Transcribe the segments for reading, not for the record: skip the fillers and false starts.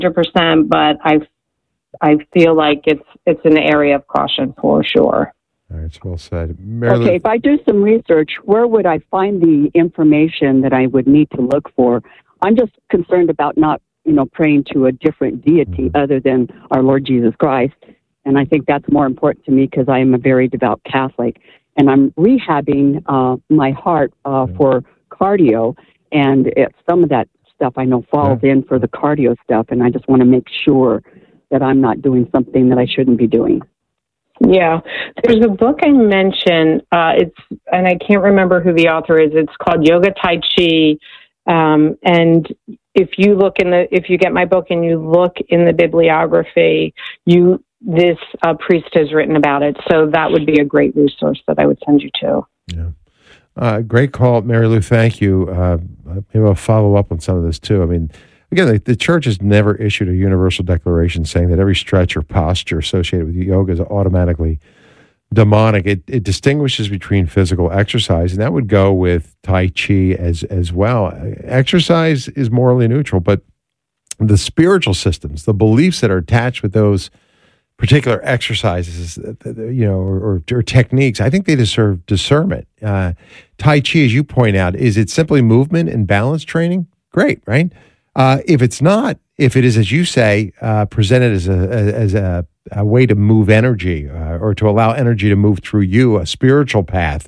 100%, but I feel like it's an area of caution for sure. All right, it's well said. Okay, if I do some research, where would I find the information that I would need to look for? I'm just concerned about not, praying to a different deity other than our Lord Jesus Christ. And I think that's more important to me because I am a very devout Catholic. And I'm rehabbing my heart for cardio. And some of that stuff I know falls in for the cardio stuff. And I just want to make sure that I'm not doing something that I shouldn't be doing. Yeah, there's a book I mentioned. And I can't remember who the author is. It's called Yoga Tai Chi. And if you get my book and you look in the bibliography, this priest has written about it. So that would be a great resource that I would send you to. Yeah. Great call, Mary Lou. Thank you. Maybe I'll follow up on some of this too. I mean, again, the church has never issued a universal declaration saying that every stretch or posture associated with yoga is automatically demonic. It distinguishes between physical exercise, and that would go with Tai Chi as well. Exercise is morally neutral, but the spiritual systems, the beliefs that are attached with those particular exercises, or techniques, I think they deserve discernment. Tai Chi, as you point out, is it simply movement and balance training? Great, right? If it's not, if it is, as you say, presented as a way to move energy or to allow energy to move through you, a spiritual path,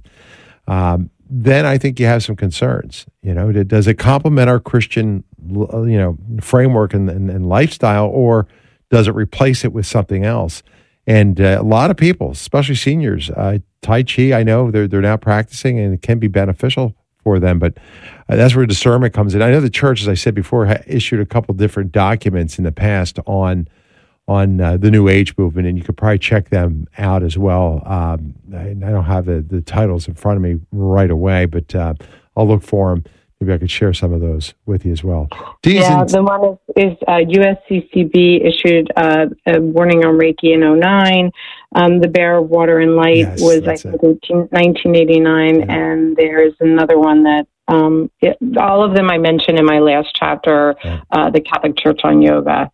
then I think you have some concerns. Does it complement our Christian, framework and lifestyle, or does it replace it with something else? And a lot of people, especially seniors, Tai Chi, I know they're now practicing, and it can be beneficial for them, but that's where discernment comes in. I know the church, as I said before, issued a couple different documents in the past on the New Age movement, and you could probably check them out as well. I don't have the titles in front of me right away, but I'll look for them. Maybe I could share some of those with you as well. The one is USCCB issued a warning on Reiki in 2009. The Bear of Water and Light was, I think, 1989. Yeah. And there's another one that, all of them I mentioned in my last chapter, the Catholic Church on Yoga.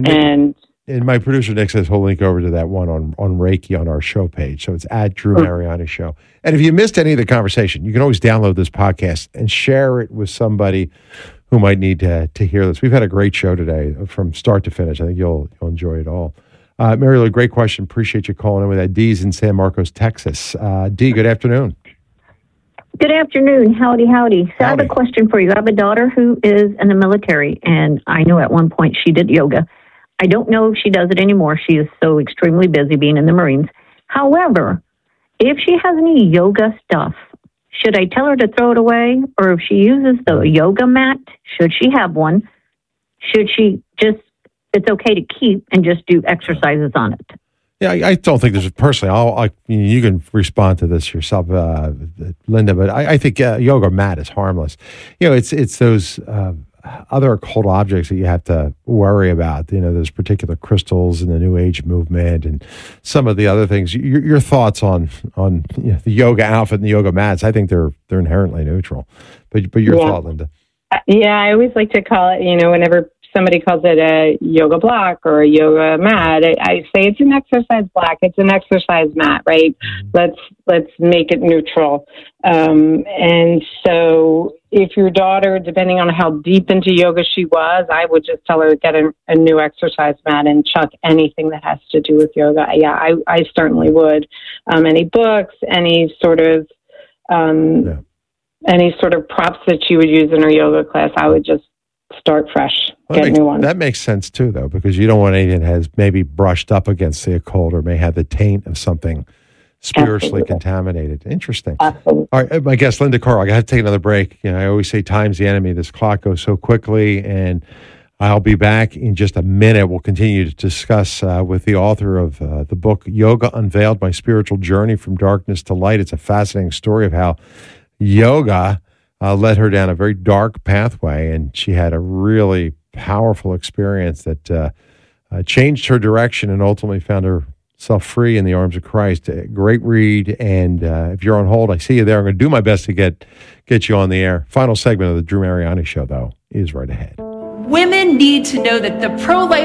And my producer, Nick, says he'll link over to that one on Reiki on our show page. So it's at Drew Mariani Show. And if you missed any of the conversation, you can always download this podcast and share it with somebody who might need to hear this. We've had a great show today from start to finish. I think you'll enjoy it all. Mary Lou, great question. Appreciate you calling in with that. Dee's in San Marcos, Texas. Dee, good afternoon. Good afternoon. Howdy, howdy. So I have a question for you. I have a daughter who is in the military, and I know at one point she did yoga. I don't know if she does it anymore. She is so extremely busy being in the Marines. However, if she has any yoga stuff, should I tell her to throw it away? Or if she uses the yoga mat, should she have one? Should she just, it's okay to keep and just do exercises on it? Yeah, I don't think there's, personally, you can respond to this yourself, Linda, but I think yoga mat is harmless. It's those other occult objects that you have to worry about. Those particular crystals in the New Age movement and some of the other things. Your thoughts on the yoga outfit and the yoga mats? I think they're inherently neutral. But your thought, Linda? Yeah, I always like to call it, whenever somebody calls it a yoga block or a yoga mat, I say it's an exercise block. It's an exercise mat, right? Let's make it neutral. And so if your daughter, depending on how deep into yoga she was, I would just tell her to get a new exercise mat and chuck anything that has to do with yoga. Yeah, I certainly would. Any books, any sort of props that she would use in her yoga class, I would just start fresh, get a new one. That makes sense too, though, because you don't want anything that has maybe brushed up against the occult or may have the taint of something spiritually contaminated. Interesting. Absolutely. All right, my guest, Linda Carl, I got to take another break. I always say time's the enemy. This clock goes so quickly, and I'll be back in just a minute. We'll continue to discuss with the author of the book, Yoga Unveiled, My Spiritual Journey from Darkness to Light. It's a fascinating story of how yoga led her down a very dark pathway, and she had a really powerful experience that changed her direction and ultimately found herself free in the arms of Christ. A great read, and if you're on hold, I see you there. I'm going to do my best to get you on the air. Final segment of the Drew Mariani Show, though, is right ahead. women need to know that the pro-life